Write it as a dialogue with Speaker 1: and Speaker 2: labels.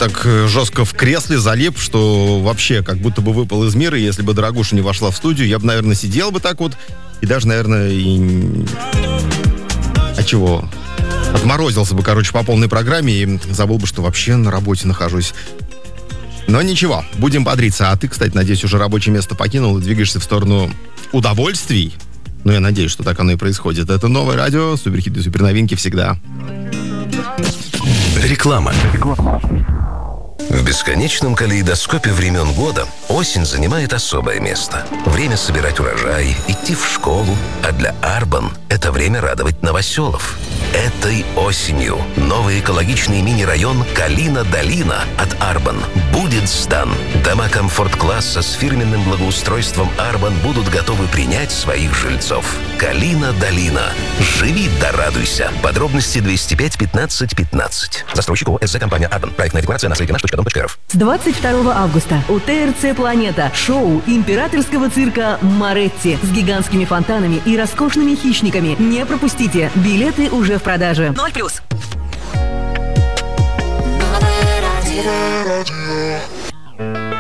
Speaker 1: так жестко в кресле залип, что вообще как будто бы выпал из мира. Если бы Дорогуша не вошла в студию, я бы, наверное, сидел бы так вот. И даже, наверное, и... А чего? Отморозился бы, короче, по полной программе и забыл бы, что вообще на работе нахожусь. Но ничего, будем бодриться. А ты, кстати, надеюсь, уже рабочее место покинул и двигаешься в сторону удовольствий. Ну, я надеюсь, что так оно и происходит. Это новое радио, суперхиты, суперновинки всегда.
Speaker 2: Реклама. В бесконечном калейдоскопе времен года осень занимает особое место. Время собирать урожай, идти в школу, а для Арбан это время радовать новоселов. Этой осенью новый экологичный мини-район Калина-Долина от Арбан будет сдан. Дома комфорт-класса с фирменным благоустройством Арбан будут готовы принять своих жильцов. Калина-Долина. Живи да радуйся. Подробности 205 15 15. Застройщик ОСЗ компания Арбан. Проектная декларация на сайте наш.дом.рф.
Speaker 3: С 22 августа у ТРЦ «Планета» шоу императорского цирка «Моретти» с гигантскими фонтанами и роскошными хищниками. Не пропустите. Билеты уже в продаже. 0+.